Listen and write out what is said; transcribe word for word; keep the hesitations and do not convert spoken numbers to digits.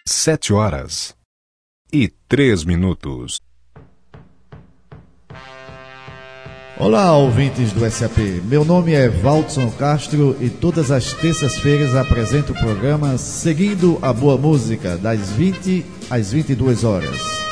Sete horas e três minutos. Olá, ouvintes do S A P. Meu nome é Valdson Castro e todas as terças-feiras apresento o programa Seguindo a Boa Música, das vinte às vinte e duas horas.